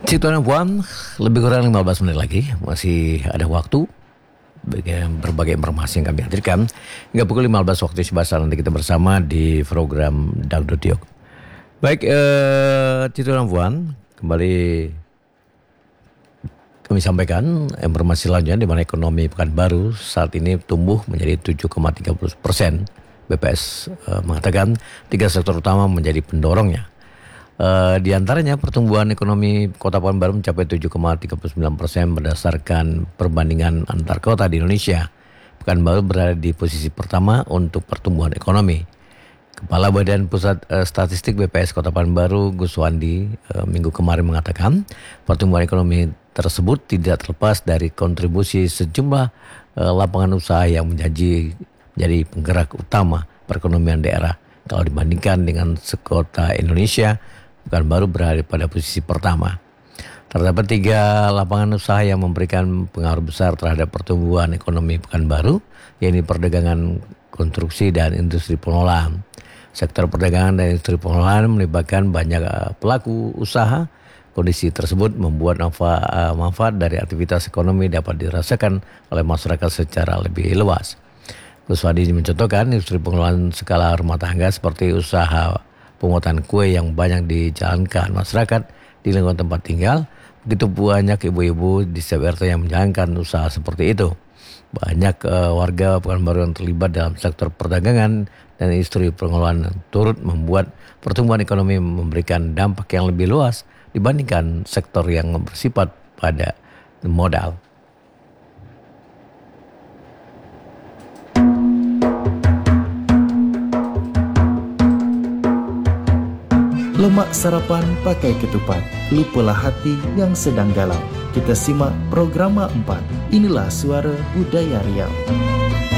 Situasi Puan, lebih kurang 15 menit lagi, masih ada waktu berbagai informasi yang kami hadirkan. Hingga pukul 15 waktu Indonesia nanti kita bersama di program Dangdut Diok. Baik, Situasi Puan, kembali kami sampaikan informasi selanjutnya di mana ekonomi Pekanbaru saat ini tumbuh menjadi 7,30%. BPS mengatakan 3 sektor utama menjadi pendorongnya. Di antaranya pertumbuhan ekonomi Kota Pekanbaru mencapai 7,39% berdasarkan perbandingan antar kota di Indonesia. Pekanbaru berada di posisi pertama untuk pertumbuhan ekonomi. Kepala Badan Pusat Statistik BPS Kota Pekanbaru, Guswandi, minggu kemarin mengatakan pertumbuhan ekonomi tersebut tidak terlepas dari kontribusi sejumlah lapangan usaha yang menjadi penggerak utama perekonomian daerah. Kalau dibandingkan dengan sekota Indonesia, Pekanbaru berada pada posisi pertama. Terdapat 3 lapangan usaha yang memberikan pengaruh besar terhadap pertumbuhan ekonomi Pekanbaru, yaitu perdagangan, konstruksi, dan industri pengolahan. Sektor perdagangan dan industri pengolahan melibatkan banyak pelaku usaha. Kondisi tersebut membuat manfaat dari aktivitas ekonomi dapat dirasakan oleh masyarakat secara lebih luas. Guswadi mencontohkan industri pengolahan skala rumah tangga seperti usaha pembuatan kue yang banyak dijalankan masyarakat di lingkungan tempat tinggal. Begitu banyak ibu-ibu di setiap RT yang menjalankan usaha seperti itu. Banyak warga Pekanbaru yang terlibat dalam sektor perdagangan dan industri pengolahan turut membuat pertumbuhan ekonomi memberikan dampak yang lebih luas dibandingkan sektor yang bersifat pada modal. Lemak sarapan pakai ketupat, lupalah hati yang sedang galau. Kita simak Programa 4. Inilah Suara Budaya Riau.